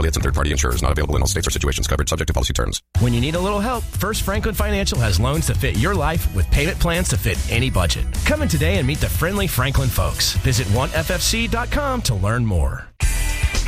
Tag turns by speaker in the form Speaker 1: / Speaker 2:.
Speaker 1: affiliates and third-party insurers. Not available in all states or situations. Covered subject to policy terms.
Speaker 2: When you need a little help, First Franklin Financial has loans to fit your life with payment plans to fit any budget. Come in today and meet the friendly Franklin folks. Visit onefc.com to learn more.